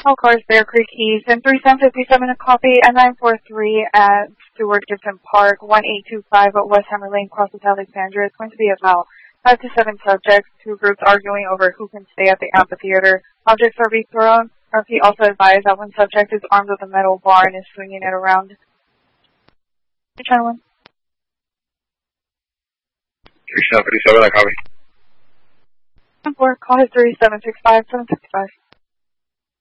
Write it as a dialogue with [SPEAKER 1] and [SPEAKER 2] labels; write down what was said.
[SPEAKER 1] All cars, Bear Creek East, and 3757 a copy, and 943 at Stewart Gibson Park, 1825 at West Hammer Lane, Crossing Alexandria. It's going to be about 5 to 7 subjects, 2 groups arguing over who can stay at the amphitheater. Objects are being thrown. RP also advised that one subject is armed with a metal bar and is swinging it around. Channel 1.
[SPEAKER 2] 3757, I copy.
[SPEAKER 1] 4, call his 3765, 765.